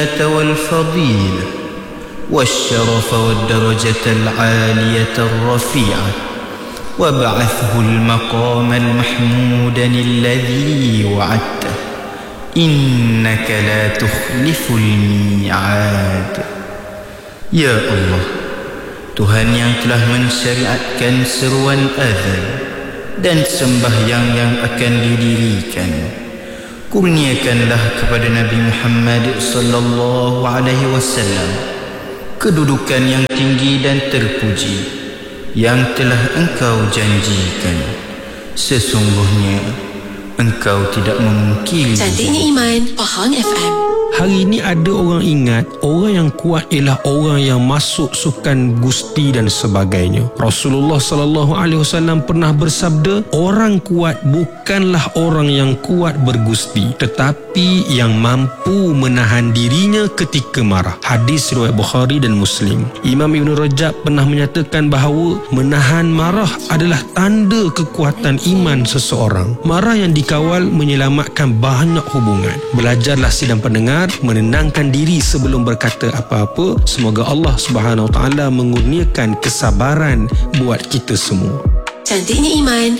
والفضيلة والشرف والدرجة العالية الرفيعة وابعثه المقام المحمود الذي وعدته إنك لا تخلف الميعاد. Ya Allah, Tuhan yang telah mensyariatkan seruan azan dan sembahyang yang akan didirikan, kurniakanlah kepada Nabi Muhammad sallallahu alaihi wasallam kedudukan yang tinggi dan terpuji yang telah Engkau janjikan. Sesungguhnya Engkau tidak memungkiri. Cantiknya Iman, Pahang FM. Hari ini ada orang ingat orang yang kuat ialah orang yang masuk sukan gusti dan sebagainya. Rasulullah sallallahu alaihi wasallam pernah bersabda, orang kuat bukanlah orang yang kuat bergusti, tetapi yang mampu menahan dirinya ketika marah. Hadis riwayat Bukhari dan Muslim. Imam Ibn Rajab pernah menyatakan bahawa menahan marah adalah tanda kekuatan iman seseorang. Marah yang dikawal menyelamatkan banyak hubungan. Belajarlah sidang pendengar menenangkan diri sebelum berkata apa-apa. Semoga Allah Subhanahu Wa Taala mengurniakan kesabaran buat kita semua. Cantiknya Iman,